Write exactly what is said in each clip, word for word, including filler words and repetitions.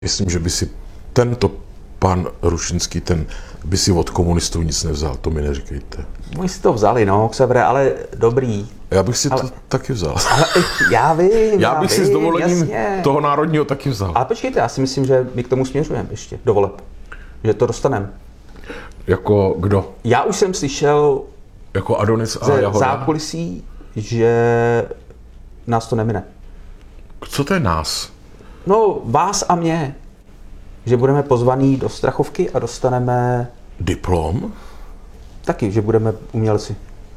Myslím, že by si tento pan Rušinský, ten by si od komunistů nic nevzal, to mi neříkejte. Oni si to vzali, no, Xavere, ale dobrý. Já bych si ale, to taky vzal. Ale já vím, Já bych já si vím, s dovolením jasně. toho národního taky vzal. Ale počkejte, já si myslím, že my k tomu směřujeme ještě do voleb. Že to dostaneme. Jako kdo? Já už jsem slyšel Jako Adonis a ze Jahoda? zákulisí, že nás to nemine. Co to je nás? No, vás a mě. Že budeme pozvaní do Strachovky a dostaneme Diplom? taky, že budeme umělci.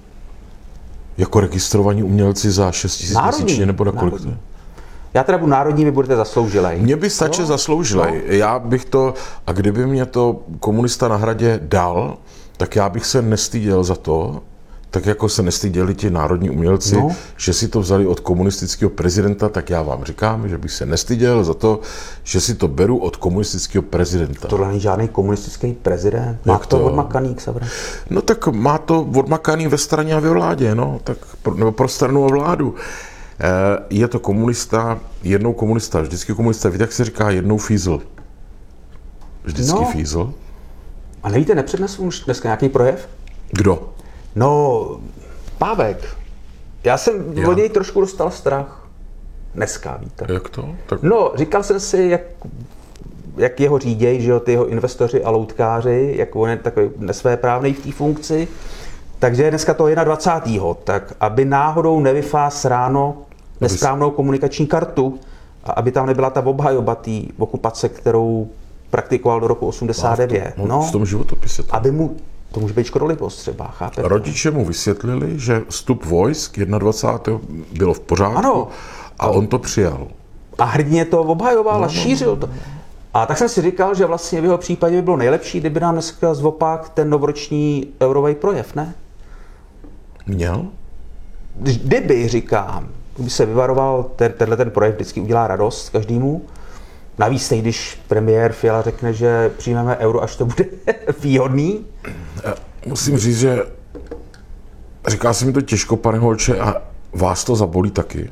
Jako registrovaní umělci za šest tisíc měsíčně nebo na kolik to je? Já teda budu národní, vy budete zasloužilej. Mně by stačil No, zasloužilej. no. Já bych to, a kdyby mě to komunista na Hradě dal, tak já bych se nestyděl za to, tak jako se nestyděli ti národní umělci, No. že si to vzali od komunistického prezidenta, tak já vám říkám, že bych se nestyděl za to, že si to beru od komunistického prezidenta. Tohle není žádný komunistický prezident. Má Jak to to? odmakaný, Xavere. No tak má to odmakaný ve straně a ve vládě, no, tak pro, nebo pro stranu a vládu. E, je to komunista, jednou komunista, vždycky komunista. Víte, jak se říká, jednou fízl. Vždycky No. fízl. A nevíte, nepřednesu už dneska nějaký projev? Kdo? No, Pávek. Já jsem Já? od něj trošku dostal strach. Dneska, víte. Jak to? Tak... No, říkal jsem si, jak, jak jeho říděj, že jo, ty jeho investoři a loutkáři, jak on je takový nesvéprávnej v té funkci. Takže je dneska to dvacátého prvního tak aby náhodou nevyfás ráno nesprávnou komunikační kartu a aby tam nebyla ta obhajoba té okupace, kterou praktikoval do roku osmdesát devět. No, No, v tom životopise to. aby mu, to může být škodolibost třeba, chápete? Rodiče mu vysvětlili, že vstup vojsk dvacátého prvního bylo v pořádku. Ano. A on to přijal. A hrdně to obhajoval No, a šířil to. A tak jsem si říkal, že vlastně v jeho případě by bylo nejlepší, kdyby nám dneska zvopak ten novoroční eurový projev, ne? Měl? Kdyby, říkám, kdyby se vyvaroval, ten, tenhle ten projev vždycky udělá radost každému. Navíc teď, když premiér Fiala řekne, že přijmeme euro, až to bude výhodný. Já musím říct, že říká se mi to těžko, pane Holče, a vás to zabolí taky.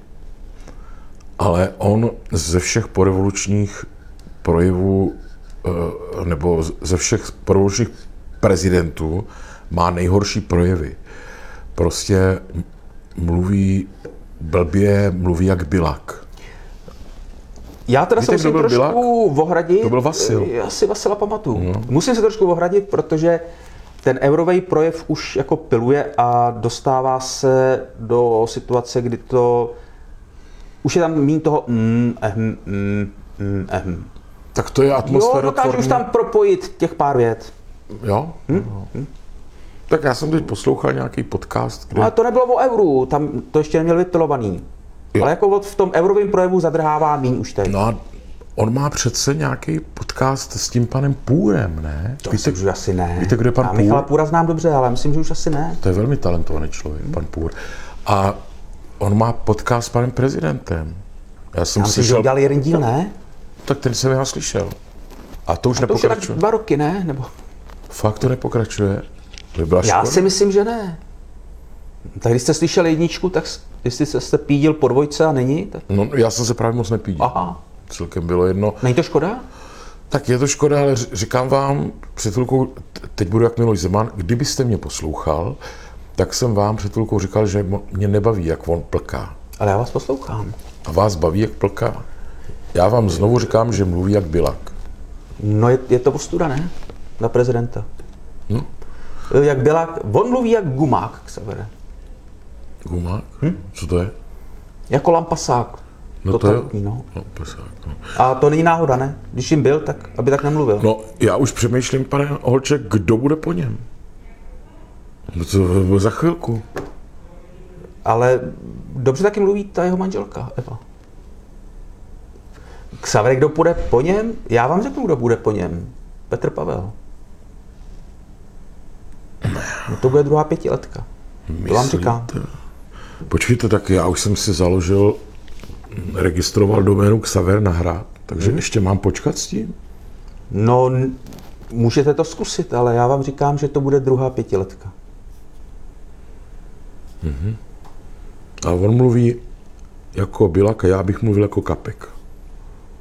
Ale on ze všech porevolučních projevů, nebo ze všech porevolučních prezidentů má nejhorší projevy. Prostě mluví blbě, mluví jak Bilak. Já teda Víte, se musím kdo byl trošku ohradit. To byl Vasil. Já si Vasila pamatuju. No. Musím se trošku ohradit, protože ten eurový projev už jako piluje a dostává se do situace, kdy to už je tam míň toho mm, ehm, mm, mm, ehm. Tak to je atmosféra. Jo, dokážu už tam propojit těch pár vět. Jo? Hm? Hm? Tak já jsem teď poslouchal nějaký podcast, kde... Ale to nebylo o euru, tam to ještě neměl vypilovaný. Jo. Ale jako v tom eurovém projevu zadrhává míň už teď. No a on má přece nějaký podcast s tím panem Půrem, ne? To víte, myslím, že asi ne. Víte, kdo je pan Já Půr? Michala Půra znám dobře, ale myslím, že už asi ne. To je velmi talentovaný člověk, pan Půr. A on má podcast s panem prezidentem. Já jsem Já myslím, že slyšel... udělal jeden díl, ne? Tak ten jsem já slyšel. A to už A to už je tak nepokračuje. dva roky, ne? Nebo... Fakt to nepokračuje. To byla Já škoda. si myslím, že ne. Tak když jste slyšel jedničku, tak s- jestli jste, jste pídil po dvojce a není, tak... No, já jsem se právě moc nepídil. Aha. Celkem bylo jedno. Není to škoda? Tak je to škoda, ale ř- říkám vám, před chvilkou, t- teď budu jak Miloš Zeman, kdybyste mě poslouchal, tak jsem vám před chvilkou říkal, že mo- mě nebaví, jak on plká. Ale já vás poslouchám. A vás baví, jak plká? Já vám znovu říkám, že mluví jak Bilak. No je, je to ostuda, ne? Na prezidenta. No. Jak byla, on mluví jak gumák, Xavere. Gumák? Hm? Co to je? Jako lampasák. No to je... Totalitní, no. No, pasák, no. A to není náhoda, ne? Když jim byl, tak aby tak nemluvil. no, já už přemýšlím, pane Holče, kdo bude po něm? No to bude za chvilku. Ale dobře taky mluví ta jeho manželka, Eva. Xavere, kdo půjde po něm? Já vám řeknu, kdo bude po něm. Petr Pavel. No to bude druhá pětiletka. To vám říkám. Počkejte, tak já už jsem si založil, registroval doménu Xaver na Hrad, takže hmm. ještě mám počkat s tím? No, n- můžete to zkusit, ale já vám říkám, že to bude druhá pětiletka. A on mluví jako Bilak a já bych mluvil jako Kapek.